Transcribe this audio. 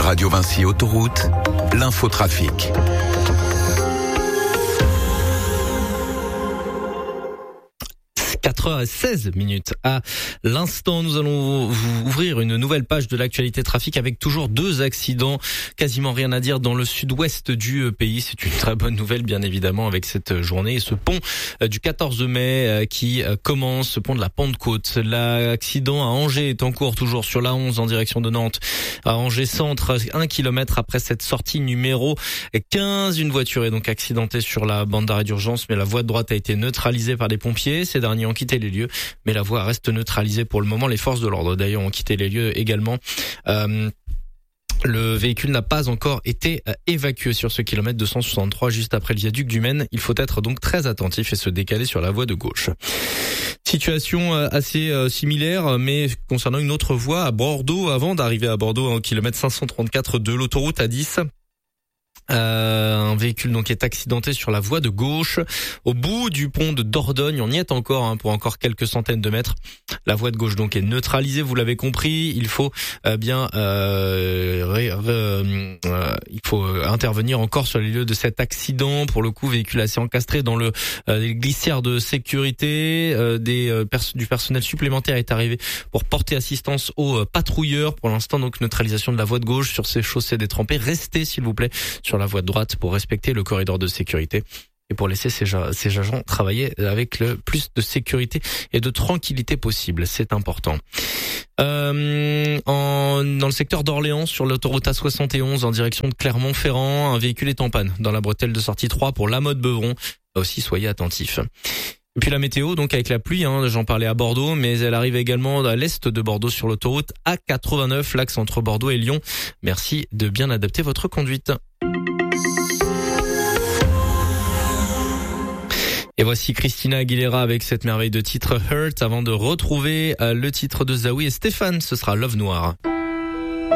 Radio Vinci Autoroute, l'infotrafic. – 4h16 à l'instant. Nous allons vous ouvrir une nouvelle page de l'actualité trafic avec toujours 2 accidents. Quasiment rien à dire dans le sud-ouest du pays. C'est une très bonne nouvelle, bien évidemment, avec cette journée et ce pont du 14 mai qui commence, ce pont de la Pentecôte. L'accident à Angers est en cours, toujours sur la 11 en direction de Nantes. À Angers Centre, 1 kilomètre après cette sortie numéro 15. Une voiture est donc accidentée sur la bande d'arrêt d'urgence, mais la voie de droite a été neutralisée par des pompiers. Ces derniers ont quitté les lieux, mais la voie reste neutralisée pour le moment. Les forces de l'ordre, d'ailleurs, ont quitté les lieux également. Le véhicule n'a pas encore été évacué sur ce kilomètre 263 juste après le viaduc du Maine. Il faut être donc très attentif et se décaler sur la voie de gauche. Situation assez similaire, mais concernant une autre voie à Bordeaux. Avant d'arriver à Bordeaux, au kilomètre 534 de l'autoroute A10, un véhicule donc est accidenté sur la voie de gauche au bout du pont de Dordogne. On y est encore pour encore quelques centaines de mètres. La voie de gauche donc est neutralisée, vous l'avez compris. Il faut il faut intervenir encore sur les lieux de cet accident. Pour le coup, véhicule assez encastré dans le les glissières de sécurité. Du personnel supplémentaire est arrivé pour porter assistance aux patrouilleurs. Pour l'instant, donc neutralisation de la voie de gauche sur ces chaussées détrempées. Restez s'il vous plaît sur la voie de droite pour respecter le corridor de sécurité et pour laisser ces agents travailler avec le plus de sécurité et de tranquillité possible. C'est important. Dans le secteur d'Orléans, sur l'autoroute A71 en direction de Clermont-Ferrand, un véhicule est en panne dans la bretelle de sortie 3 pour La Motte-Beuvron. Là aussi, soyez attentifs. Et puis la météo, donc avec la pluie, j'en parlais à Bordeaux, mais elle arrive également à l'est de Bordeaux sur l'autoroute A89, l'axe entre Bordeaux et Lyon. Merci de bien adapter votre conduite. Et voici Christina Aguilera avec cette merveille de titre Hurt avant de retrouver le titre de Zawi et Stéphane, ce sera Love Noir.